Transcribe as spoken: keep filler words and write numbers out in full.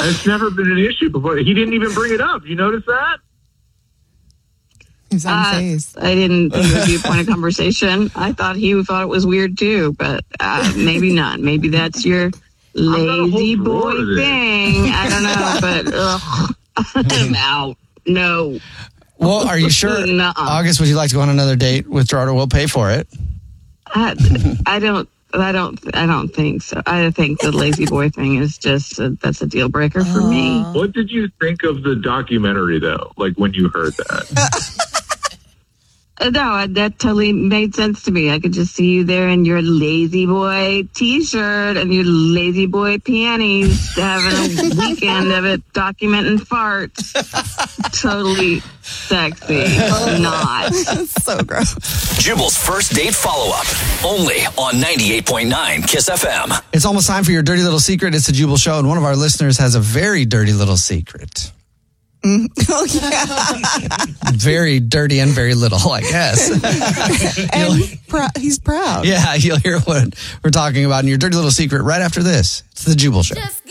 It's never been an issue before. He didn't even bring it up. You notice that? He's Uh, I didn't think it would be a point of conversation. I thought he thought it was weird too, but uh, maybe not. Maybe that's your lazy boy thing. I don't know, but ugh, I'm out. No. Well, are you sure? Nuh-uh. August, would you like to go on another date with Gerardo? We'll pay for it. I, I don't. I don't. I don't think so. I think the lazy boy thing is just a, that's a deal breaker for me. What did you think of the documentary, though? Like when you heard that? Uh, No, that totally made sense to me. I could just see you there in your lazy boy t-shirt and your lazy boy panties, having a weekend of it, documenting farts. Totally sexy. Not. So gross. Jubal's first date follow-up, only on ninety-eight point nine Kiss F M. It's almost time for your dirty little secret. It's the Jubal Show, and one of our listeners has a very dirty little secret. Mm. Oh, yeah. Very dirty and very little, I guess. And pr- he's proud. Yeah, you'll hear what we're talking about in your dirty little secret right after this. It's the Jubal Show. Just